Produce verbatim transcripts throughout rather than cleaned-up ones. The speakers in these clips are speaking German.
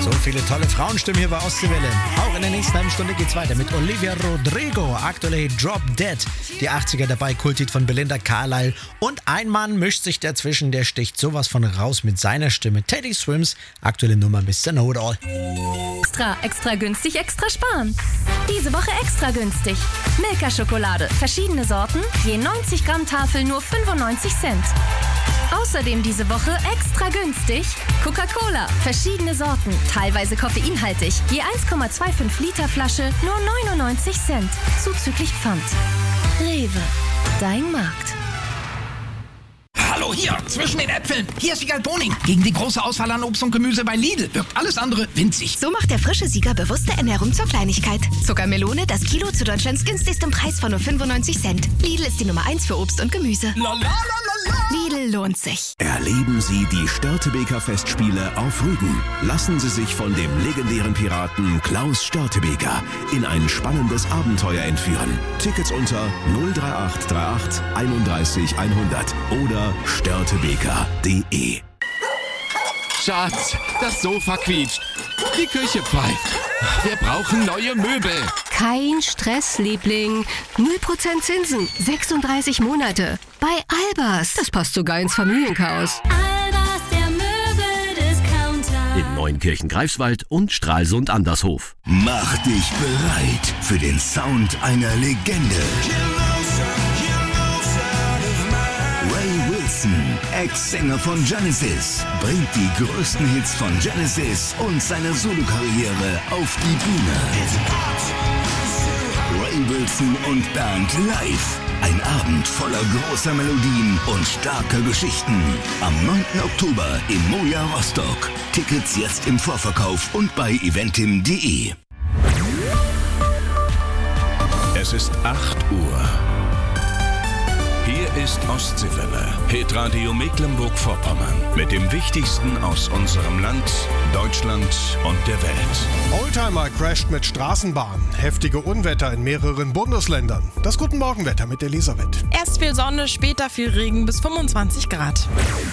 So viele tolle Frauenstimmen hier bei Ostseewelle. Auch in der nächsten halben Stunde geht's weiter mit Olivia Rodrigo, aktuell Drop Dead. Die achtziger dabei, Kulthit von Belinda Carlisle. Und ein Mann mischt sich dazwischen, der sticht sowas von raus mit seiner Stimme. Teddy Swims, aktuelle Nummer Mister Know-It-All. Extra, extra günstig, extra sparen. Diese Woche extra günstig. Milka-Schokolade, verschiedene Sorten, je neunzig Gramm Tafel nur fünfundneunzig Cent. Außerdem diese Woche extra günstig Coca-Cola, verschiedene Sorten, teilweise koffeinhaltig, je eins Komma fünfundzwanzig Liter Flasche nur neunundneunzig Cent, zuzüglich Pfand. Rewe, dein Markt. Hallo hier, zwischen den Äpfeln. Hier ist Wiegald Boning. Gegen die große Auswahl an Obst und Gemüse bei Lidl wirkt alles andere winzig. So macht der frische Sieger bewusste Ernährung zur Kleinigkeit. Zuckermelone, das Kilo zu Deutschlands günstigstem Preis von nur fünfundneunzig Cent. Lidl ist die Nummer eins für Obst und Gemüse. La, la, la, la, la. Lidl lohnt sich. Erleben Sie die Störtebeker Festspiele auf Rügen. Lassen Sie sich von dem legendären Piraten Klaus Störtebeker in ein spannendes Abenteuer entführen. Tickets unter null drei acht drei acht einunddreißig hundert oder störtebeker punkt de. Schatz, das Sofa quietscht. Die Küche pfeift. Wir brauchen neue Möbel. Kein Stress, Liebling. null Prozent Zinsen, sechsunddreißig Monate. Bei Albers. Das passt sogar ins Familienchaos. Albers, der Möbeldiscounter. In Neunkirchen, Greifswald und Stralsund Andershof. Mach dich bereit für den Sound einer Legende. Ray Wilson, Ex-Sänger von Genesis, bringt die größten Hits von Genesis und seine Solokarriere auf die Bühne. Ray Wilson und Band live. Ein Abend voller großer Melodien und starker Geschichten. Am neunten Oktober im Moja Rostock. Tickets jetzt im Vorverkauf und bei eventim punkt de. Es ist acht Uhr. Hier ist Ostseewelle, Hitradio Mecklenburg-Vorpommern. Mit dem Wichtigsten aus unserem Land, Deutschland und der Welt. Oldtimer crasht mit Straßenbahn. Heftige Unwetter in mehreren Bundesländern. Das Guten Morgenwetter mit Elisabeth. Erst viel Sonne, später viel Regen bis fünfundzwanzig Grad.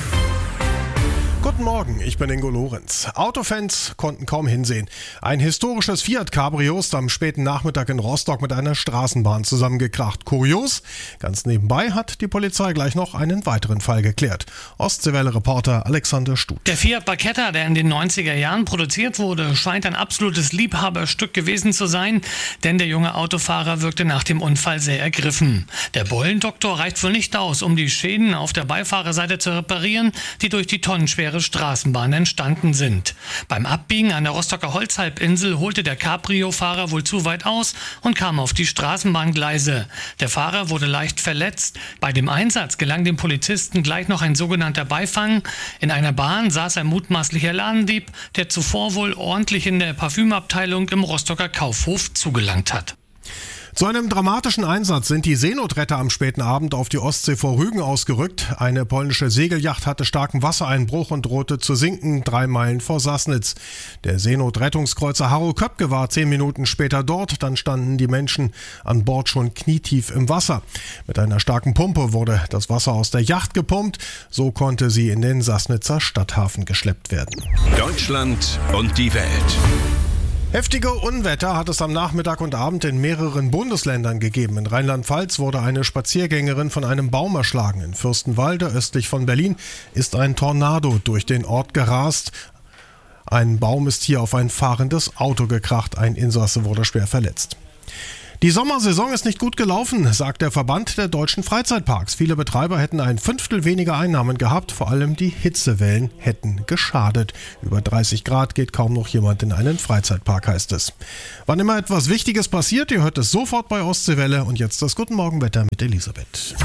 Guten Morgen, ich bin Ingo Lorenz. Autofans konnten kaum hinsehen. Ein historisches Fiat Cabrio ist am späten Nachmittag in Rostock mit einer Straßenbahn zusammengekracht. Kurios, ganz nebenbei hat die Polizei gleich noch einen weiteren Fall geklärt. Ostseewelle-Reporter Alexander Stut. Der Fiat Barchetta, der in den neunziger Jahren produziert wurde, scheint ein absolutes Liebhaberstück gewesen zu sein, denn der junge Autofahrer wirkte nach dem Unfall sehr ergriffen. Der Beulendoktor reicht wohl nicht aus, um die Schäden auf der Beifahrerseite zu reparieren, die durch die tonnenschwere Straßenbahn entstanden sind. Beim Abbiegen an der Rostocker Holzhalbinsel holte der Cabrio-Fahrer wohl zu weit aus und kam auf die Straßenbahngleise. Der Fahrer wurde leicht verletzt. Bei dem Einsatz gelang dem Polizisten gleich noch ein sogenannter Beifang. In einer Bahn saß ein mutmaßlicher Ladendieb, der zuvor wohl ordentlich in der Parfümabteilung im Rostocker Kaufhof zugelangt hat. Zu einem dramatischen Einsatz sind die Seenotretter am späten Abend auf die Ostsee vor Rügen ausgerückt. Eine polnische Segelyacht hatte starken Wassereinbruch und drohte zu sinken, drei Meilen vor Sassnitz. Der Seenotrettungskreuzer Harro Köpke war zehn Minuten später dort. Dann standen die Menschen an Bord schon knietief im Wasser. Mit einer starken Pumpe wurde das Wasser aus der Yacht gepumpt. So konnte sie in den Sassnitzer Stadthafen geschleppt werden. Deutschland und die Welt. Heftige Unwetter hat es am Nachmittag und Abend in mehreren Bundesländern gegeben. In Rheinland-Pfalz wurde eine Spaziergängerin von einem Baum erschlagen. In Fürstenwalde, östlich von Berlin, ist ein Tornado durch den Ort gerast. Ein Baum ist hier auf ein fahrendes Auto gekracht. Ein Insasse wurde schwer verletzt. Die Sommersaison ist nicht gut gelaufen, sagt der Verband der deutschen Freizeitparks. Viele Betreiber hätten ein Fünftel weniger Einnahmen gehabt, vor allem die Hitzewellen hätten geschadet. Über dreißig Grad geht kaum noch jemand in einen Freizeitpark, heißt es. Wann immer etwas Wichtiges passiert, ihr hört es sofort bei Ostseewelle. Und jetzt das Guten Morgenwetter mit Elisabeth.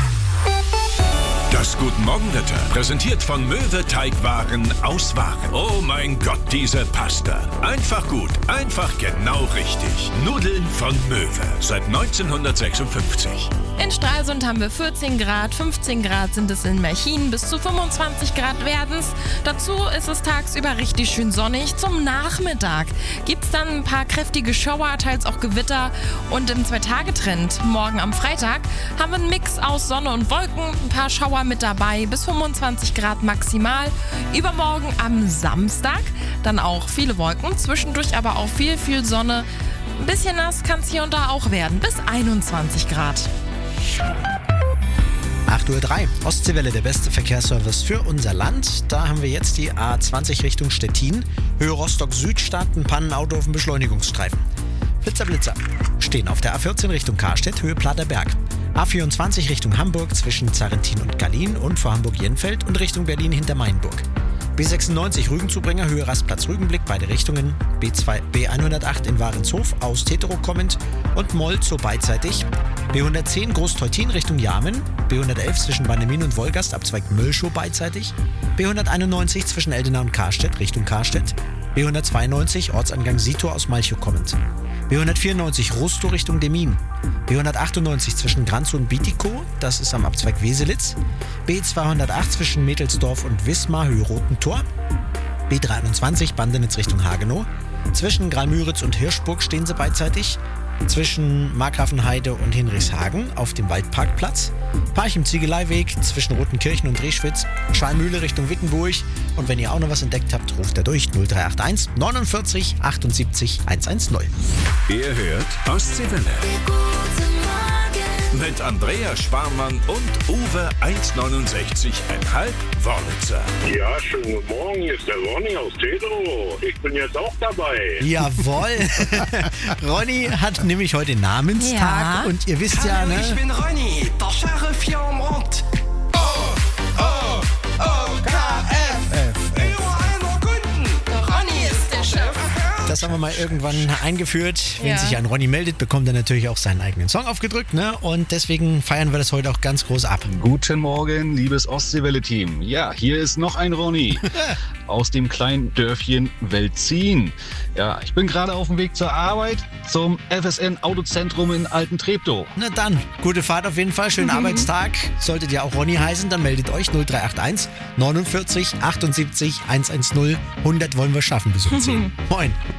Das Guten Morgenwetter, präsentiert von Möwe Teigwaren aus Waren. Oh mein Gott, diese Pasta. Einfach gut, einfach genau richtig. Nudeln von Möwe, seit neunzehnhundertsechsundfünfzig. In Stralsund haben wir vierzehn Grad, fünfzehn Grad sind es in Melchin, bis zu fünfundzwanzig Grad werden's. Dazu ist es tagsüber richtig schön sonnig. Zum Nachmittag gibt's dann ein paar kräftige Schauer, teils auch Gewitter. Und im Zwei-Tage-Trend, morgen am Freitag, haben wir einen Mix aus Sonne und Wolken, ein paar Schauer mit dabei, bis fünfundzwanzig Grad maximal. Übermorgen am Samstag dann auch viele Wolken, zwischendurch aber auch viel, viel Sonne. Ein bisschen nass kann es hier und da auch werden, bis einundzwanzig Grad. acht Uhr drei, Ostseewelle, der beste Verkehrsservice für unser Land. Da haben wir jetzt die A zwanzig Richtung Stettin. Höhe Rostock Süd starten Pannenauto auf dem Beschleunigungsstreifen. Blitzer, Blitzer. Stehen auf der A vierzehn Richtung Karstedt, Höhe Platerberg. A vierundzwanzig Richtung Hamburg zwischen Zarrentin und Gallien und vor Hamburg-Jenfeld und Richtung Berlin hinter Mainburg. B sechsundneunzig Rügenzubringer, Höhe Rastplatz Rügenblick, beide Richtungen. B zwei, B hundertacht in Warenshof aus Tetero kommend und Moll so beidseitig. B hundertzehn Großteutin Richtung Jarmen. B hundertelf zwischen Bannemin und Wolgast, Abzweig Möllschow beidseitig. B hunderteinundneunzig zwischen Eldenau und Karstedt Richtung Karstedt. B hundertzweiundneunzig Ortsangang Sito aus Malchow kommend. B hundertvierundneunzig Rostow Richtung Demmin. B hundertachtundneunzig zwischen Granzow und Bietigkow, das ist am Abzweig Weselitz. B zweihundertacht zwischen Mädelsdorf und Wismar, Höhe Rotentor. B dreiundzwanzig Bandenitz Richtung Hagenow. Zwischen Graal-Müritz und Hirschburg stehen sie beidseitig. Zwischen Markgrafenheide und Hinrichshagen auf dem Waldparkplatz. Parchim-Ziegeleiweg zwischen Rotenkirchen und Drehschwitz. Schwalmühle Richtung Wittenburg. Und wenn ihr auch noch was entdeckt habt, ruft er durch null drei acht eins neunundvierzig achtundsiebzig hundertzehn. Ihr hört Ostseewelle. Mit Andreas Sparmann und Uwe eins neunundsechzig Komma fünf Wörlitzer. Ja, schönen guten Morgen, hier ist der Ronny aus Tetero. Ich bin jetzt auch dabei. Jawohl. Ronny hat nämlich heute Namenstag Ja. und ihr wisst ja, Hallo, ne? ich bin Ronny, der Sheriff hier am Ort. Oh, oh, oh, K F. Überall nur Kunden. Der Ronny ist der Chef. Das haben wir mal irgendwann eingeführt. Wenn Ja. sich ein Ronny meldet, bekommt er natürlich auch seinen eigenen Song aufgedrückt, ne? Und deswegen feiern wir das heute auch ganz groß ab. Guten Morgen, liebes Ostseewelle-Team. Ja, hier ist noch ein Ronny aus dem kleinen Dörfchen Welzin. Ja, ich bin gerade auf dem Weg zur Arbeit zum F S N Autozentrum in Alten-Treptow. Na dann, gute Fahrt auf jeden Fall, schönen Arbeitstag. Solltet ihr auch Ronny heißen, dann meldet euch null drei acht eins neunundvierzig achtundsiebzig hundertzehn. hundert wollen wir schaffen bis um zehn. Moin.